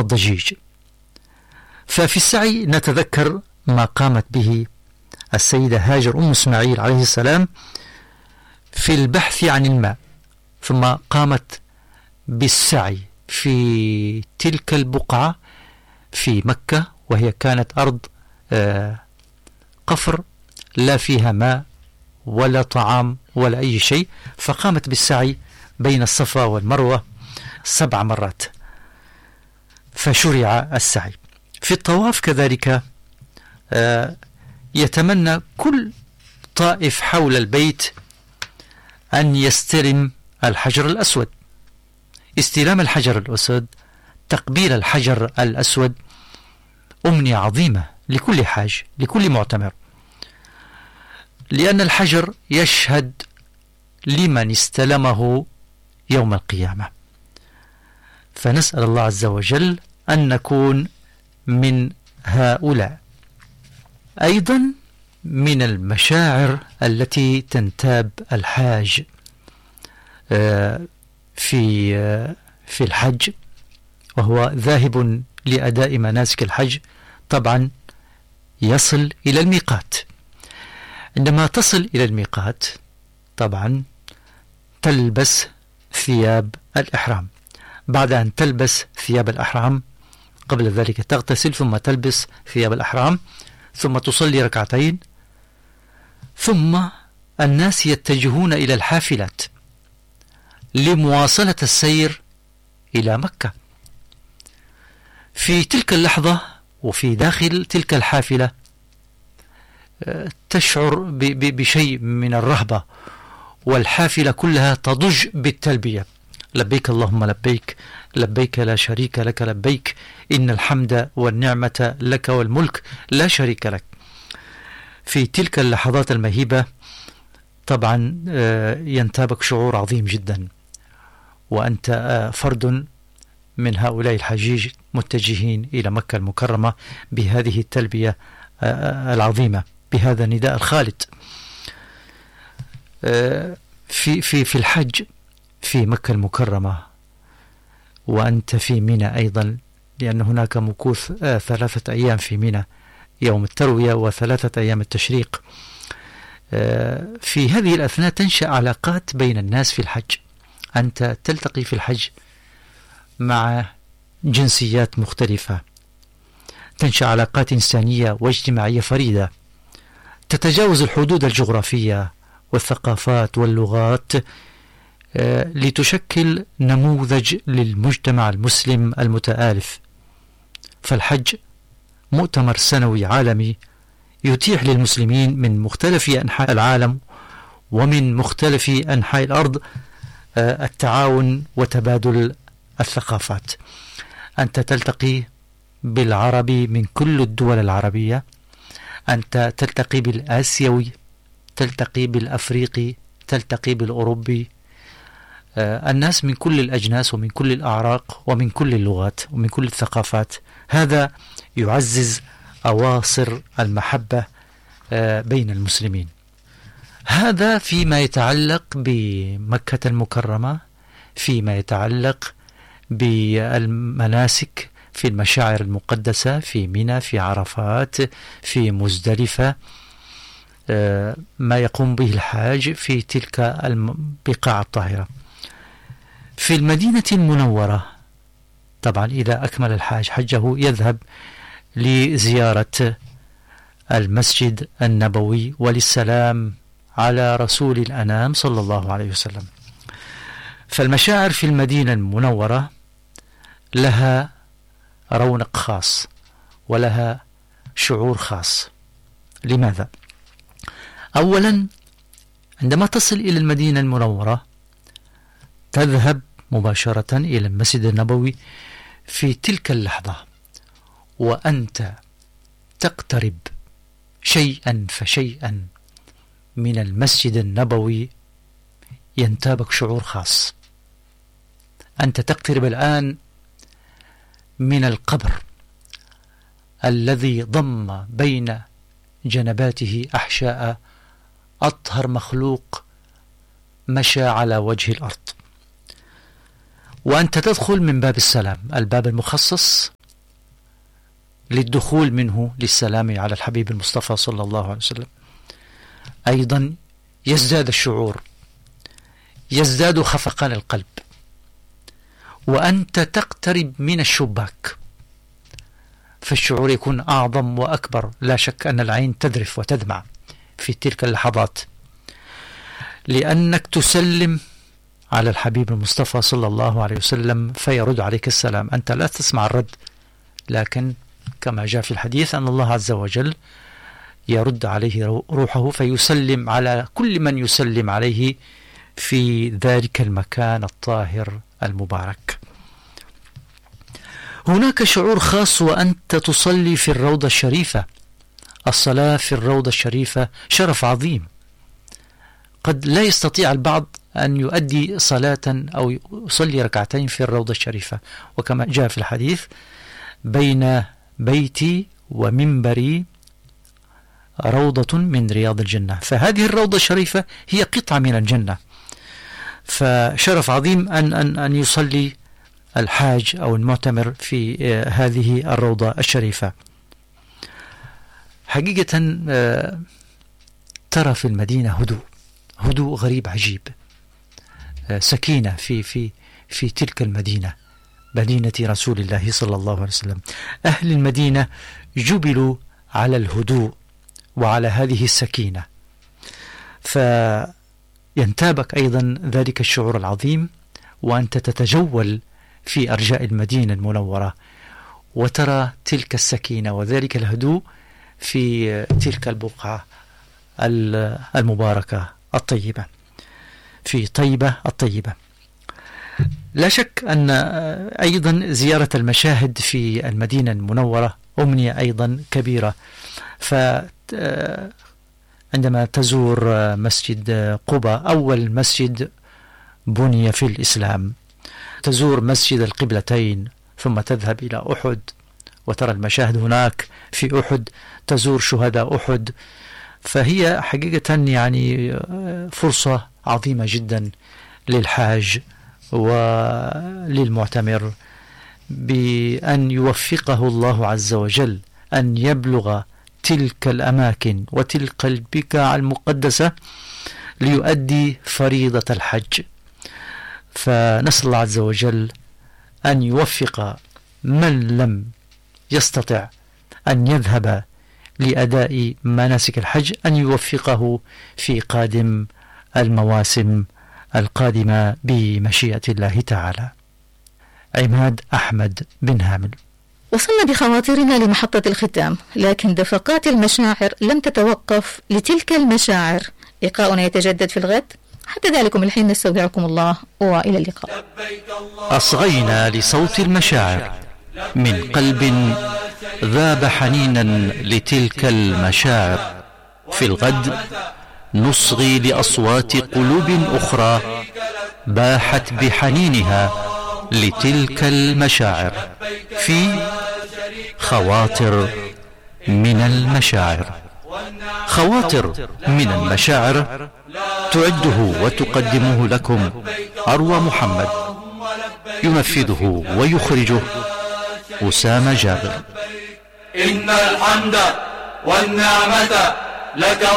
والضجيج. ففي السعي نتذكر ما قامت به السيدة هاجر أم إسماعيل عليه السلام في البحث عن الماء، ثم قامت بالسعي في تلك البقعة في مكة، وهي كانت أرض قفر لا فيها ماء ولا طعام ولا أي شيء، فقامت بالسعي بين الصفا والمروة 7 مرات، فشرع السعي. في الطواف كذلك يتمنى كل طائف حول البيت أن يستلم الحجر الأسود. استلام الحجر الأسود، تقبيل الحجر الأسود، أمنية عظيمة لكل حاج، لكل معتمر، لأن الحجر يشهد لمن استلمه يوم القيامة. فنسأل الله عز وجل أن نكون من هؤلاء. أيضا من المشاعر التي تنتاب الحاج في الحج وهو ذاهب لأداء مناسك الحج، طبعا يصل إلى الميقات. عندما تصل إلى الميقات طبعا تلبس ثياب الإحرام. بعد أن تلبس ثياب الإحرام قبل ذلك تغتسل، ثم تلبس ثياب الإحرام، ثم تصلي ركعتين، ثم الناس يتجهون إلى الحافلات لمواصلة السير إلى مكة. في تلك اللحظة وفي داخل تلك الحافلة تشعر بشيء من الرهبة، والحافلة كلها تضج بالتلبية: لبيك اللهم لبيك، لبيك لا شريك لك لبيك، إن الحمد والنعمة لك والملك لا شريك لك. في تلك اللحظات المهيبة طبعا ينتابك شعور عظيم جدا، وأنت فرد من هؤلاء الحجيج متجهين إلى مكة المكرمة بهذه التلبية العظيمة، بهذا النداء الخالد. في الحج في مكة المكرمة وأنت في منى أيضا، لأن هناك مكوث 3 أيام في منى، يوم التروية و3 أيام التشريق. في هذه الأثناء تنشأ علاقات بين الناس في الحج. أنت تلتقي في الحج مع جنسيات مختلفة، تنشأ علاقات إنسانية واجتماعية فريدة تتجاوز الحدود الجغرافية والثقافات واللغات، لتشكل نموذج للمجتمع المسلم المتآلف. فالحج مؤتمر سنوي عالمي يتيح للمسلمين من مختلف أنحاء العالم ومن مختلف أنحاء الأرض التعاون وتبادل الثقافات. أنت تلتقي بالعربي من كل الدول العربية، أنت تلتقي بالآسيوي، تلتقي بالأفريقي، تلتقي بالأوروبي، الناس من كل الأجناس ومن كل الأعراق ومن كل اللغات ومن كل الثقافات. هذا يعزز أواصر المحبة بين المسلمين. هذا فيما يتعلق بمكة المكرمة، فيما يتعلق بالمناسك في المشاعر المقدسة، في منى، في عرفات، في مزدلفة، ما يقوم به الحاج في تلك البقاع الطاهرة. في المدينة المنورة طبعا إذا أكمل الحاج حجه يذهب لزيارة المسجد النبوي وللسلام على رسول الأنام صلى الله عليه وسلم. فالمشاعر في المدينة المنورة لها رونق خاص ولها شعور خاص. لماذا؟ أولا، عندما تصل إلى المدينة المنورة تذهب مباشرة إلى المسجد النبوي. في تلك اللحظة وأنت تقترب شيئا فشيئا من المسجد النبوي ينتابك شعور خاص. أنت تقترب الآن من القبر الذي ضم بين جنباته أحشاء أطهر مخلوق مشى على وجه الأرض، وأنت تدخل من باب السلام، الباب المخصص للدخول منه للسلام على الحبيب المصطفى صلى الله عليه وسلم، أيضا يزداد الشعور، يزداد خفقان القلب، وأنت تقترب من الشباك فالشعور يكون أعظم وأكبر. لا شك أن العين تذرف وتدمع في تلك اللحظات، لأنك تسلم على الحبيب المصطفى صلى الله عليه وسلم فيرد عليك السلام. أنت لا تسمع الرد، لكن كما جاء في الحديث أن الله عز وجل يرد عليه روحه فيسلم على كل من يسلم عليه في ذلك المكان الطاهر المبارك. هناك شعور خاص وأنت تصلي في الروضة الشريفة. الصلاة في الروضة الشريفة شرف عظيم، قد لا يستطيع البعض أن يؤدي صلاة أو يصلي ركعتين في الروضة الشريفة، وكما جاء في الحديث بين بيتي ومنبري روضة من رياض الجنة، فهذه الروضة الشريفة هي قطعة من الجنة، فشرف عظيم أن يصلي الحاج أو المعتمر في هذه الروضة الشريفة. حقيقة ترى في المدينة هدوء غريب عجيب، سكينة في تلك المدينة، مدينة رسول الله صلى الله عليه وسلم. أهل المدينة جبلوا على الهدوء وعلى هذه السكينة، فينتابك أيضا ذلك الشعور العظيم وأنت تتجول في أرجاء المدينة المنورة وترى تلك السكينة وذلك الهدوء في تلك البقعة المباركة الطيبة، في طيبة الطيبة. لا شك أن أيضا زيارة المشاهد في المدينة المنورة أمنية أيضا كبيرة، فعندما تزور مسجد قباء أول مسجد بني في الإسلام، تزور مسجد القبلتين، ثم تذهب إلى أحد وترى المشاهد هناك في أحد، تزور شهداء أحد، فهي حقيقة يعني فرصة عظيمة جدا للحاج وللمعتمر بأن يوفقه الله عز وجل أن يبلغ تلك الأماكن وتلك البقاع المقدسة ليؤدي فريضة الحج. فنسأل الله عز وجل أن يوفق من لم يستطع أن يذهب لأداء مناسك الحج، أن يوفقه في قادم المواسم القادمة بمشيئة الله تعالى. عماد أحمد بن هامل. وصلنا بخواطرنا لمحطة الختام، لكن دفقات المشاعر لم تتوقف لتلك المشاعر. لقاؤنا يتجدد في الغد، حتى ذلكم الحين نستودعكم الله وإلى اللقاء. أصغينا لصوت المشاعر من قلب ذاب حنينا لتلك المشاعر. في الغد نصغي لأصوات قلوب أخرى باحت بحنينها لتلك المشاعر في خواطر من المشاعر. خواطر من المشاعر تعده وتقدمه لكم أروى محمد، ينفذه ويخرجه أسامة جابر. إن الحمد والنعمة لك